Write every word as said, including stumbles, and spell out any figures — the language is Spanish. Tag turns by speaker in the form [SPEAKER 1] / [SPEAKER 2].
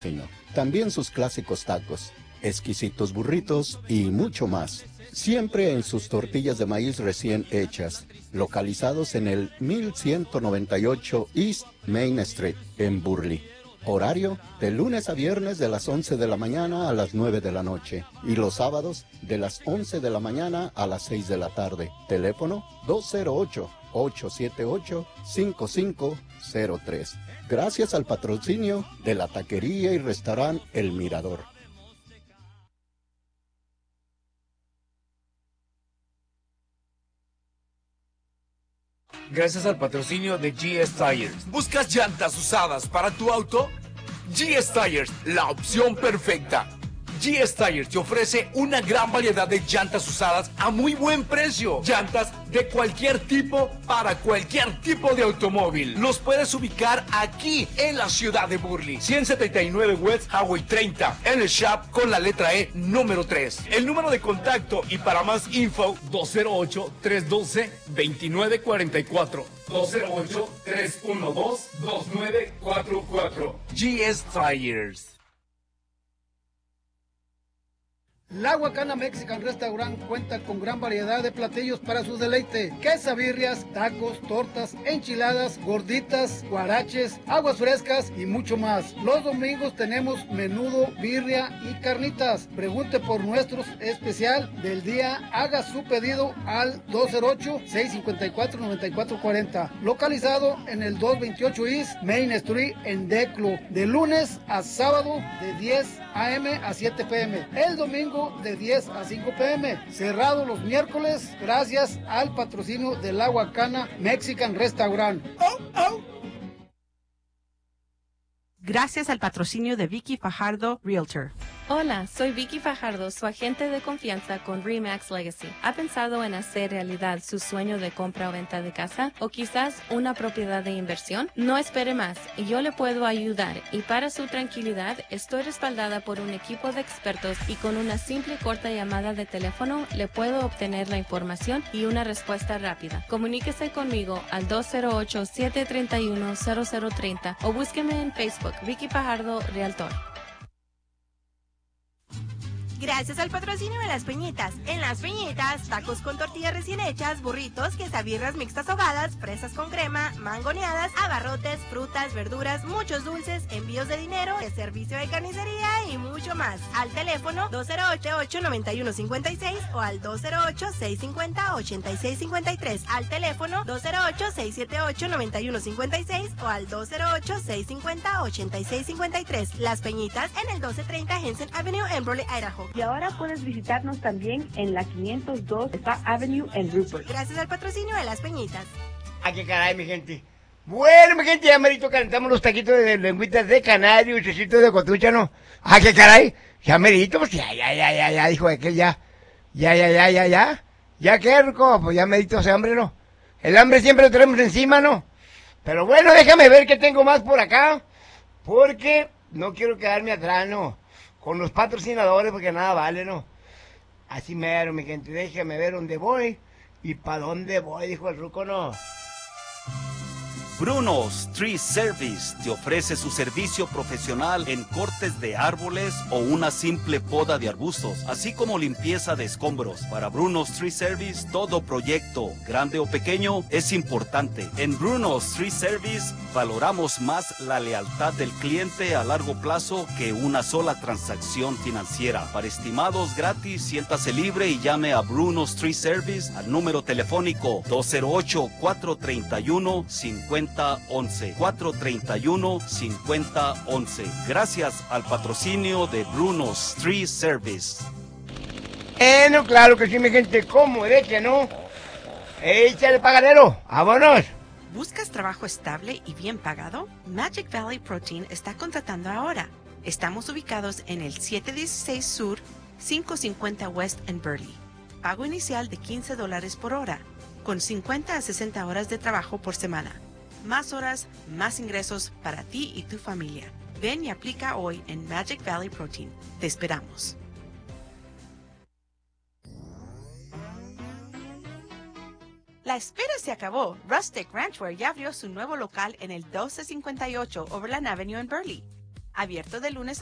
[SPEAKER 1] También sus clásicos tacos, exquisitos burritos y mucho más. Siempre en sus tortillas de maíz recién hechas, localizados en el mil ciento noventa y ocho East Main Street, en Burley. Horario de lunes a viernes de las once de la mañana a las nueve de la noche y los sábados de las once de la mañana a las seis de la tarde. Teléfono dos cero ocho, ocho siete ocho, cinco cinco cero tres. Gracias al patrocinio de la taquería y restaurante El Mirador.
[SPEAKER 2] Gracias al patrocinio de G S Tires. ¿Buscas llantas usadas para tu auto? G S Tires, la opción perfecta. G S Tires te ofrece una gran variedad de llantas usadas a muy buen precio. Llantas de cualquier tipo para cualquier tipo de automóvil. Los puedes ubicar aquí en la ciudad de Burley. ciento setenta y nueve West Highway treinta, en el shop con la letra E número tres. El número de contacto y para más info, dos cero ocho, tres uno dos, dos nueve cuatro cuatro. dos cero ocho, tres uno dos, dos nueve cuatro cuatro. G S Tires.
[SPEAKER 3] La Huacana Mexican Restaurant cuenta con gran variedad de platillos para su deleite. Quesabirrias, tacos, tortas, enchiladas, gorditas, guaraches, aguas frescas y mucho más. Los domingos tenemos menudo, birria y carnitas. Pregunte por nuestro especial del día. Haga su pedido al dos cero ocho, seis cinco cuatro, nueve cuatro cuatro cero. Localizado en el doscientos veintiocho East Main Street en Declo. De lunes a sábado de diez a eme a siete pe eme. El domingo de diez a cinco pe eme. Cerrado los miércoles gracias al patrocinio de La Huacana Mexican Restaurant. Oh, oh.
[SPEAKER 4] Gracias al patrocinio de Vicky Fajardo Realtor.
[SPEAKER 5] Hola, soy Vicky Fajardo, su agente de confianza con RE/MAX Legacy. ¿Ha pensado en hacer realidad su sueño de compra o venta de casa? ¿O quizás una propiedad de inversión? No espere más, yo le puedo ayudar y para su tranquilidad estoy respaldada por un equipo de expertos y con una simple y corta llamada de teléfono le puedo obtener la información y una respuesta rápida. Comuníquese conmigo al dos cero ocho, siete tres uno, cero cero tres cero o búsqueme en Facebook Vicky Fajardo Realtor.
[SPEAKER 6] Gracias al patrocinio de Las Peñitas. En Las Peñitas, tacos con tortillas recién hechas, burritos, quesabirras mixtas ahogadas, fresas con crema, mangoneadas, abarrotes, frutas, verduras, muchos dulces, envíos de dinero, de servicio de carnicería y mucho más. Al teléfono dos cero ocho, ocho nueve uno cinco seis o al dos cero ocho, seis cinco cero, ocho seis cinco tres. Al teléfono dos cero ocho, seis siete ocho, nueve uno cinco seis o al dos cero ocho, seis cinco cero, ocho seis cinco tres. Las Peñitas en el doce treinta Henson Avenue en Burley, Idaho.
[SPEAKER 7] Y ahora puedes visitarnos también en la quinientos dos Star Avenue en Rupert.
[SPEAKER 6] Gracias al patrocinio de Las Peñitas.
[SPEAKER 8] ¡Ah, qué caray, mi gente! Bueno, mi gente, ya merito calentamos los taquitos de lengüitas de canario y chocitos de cotúchano. ¡Ah, qué caray! Ya merito, pues ya, ya, ya, ya, ya, dijo aquel ya. Ya, ya, ya, ya, ya. Ya, qué rico, pues ya merito ese hambre, ¿no? El hambre siempre lo tenemos encima, ¿no? Pero bueno, déjame ver qué tengo más por acá. Porque no quiero quedarme atrás, ¿no? Con los patrocinadores porque nada vale, ¿no? Así mero, mi gente, déjame ver dónde voy y para dónde voy, dijo el ruco, ¿no?
[SPEAKER 9] Bruno's Tree Service te ofrece su servicio profesional en cortes de árboles o una simple poda de arbustos, así como limpieza de escombros. Para Bruno's Tree Service, todo proyecto, grande o pequeño, es importante. En Bruno's Tree Service valoramos más la lealtad del cliente a largo plazo que una sola transacción financiera. Para estimados gratis, siéntase libre y llame a Bruno's Tree Service al número telefónico dos cero ocho, cuatro tres uno, cinco cero once, cuatro tres uno, cinco cero once. Gracias al patrocinio de Bruno's Tree Service.
[SPEAKER 8] Bueno, claro que sí, mi gente, ¿cómo de que no? Échale, pagadero, vámonos.
[SPEAKER 4] ¿Buscas trabajo estable y bien pagado? Magic Valley Protein está contratando ahora. Estamos ubicados en el siete dieciséis Sur, quinientos cincuenta West en Burley. Pago inicial de quince dólares por hora, con cincuenta a sesenta horas de trabajo por semana. Más horas, más ingresos para ti y tu familia. Ven y aplica hoy en Magic Valley Protein. Te esperamos. La espera se acabó. Rustic Ranchwear ya abrió su nuevo local en el doce cincuenta y ocho Overland Avenue en Burley. Abierto de lunes